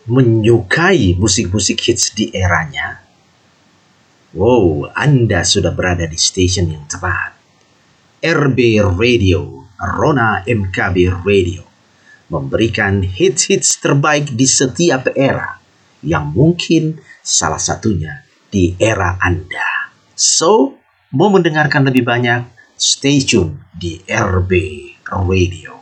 menyukai musik-musik hits di eranya, wow, Anda sudah berada di station yang tepat. RB Radio, Rona MKB Radio, memberikan hits-hits terbaik di setiap era, yang mungkin salah satunya di era Anda. So, mau mendengarkan lebih banyak, stay tune di RB Radio.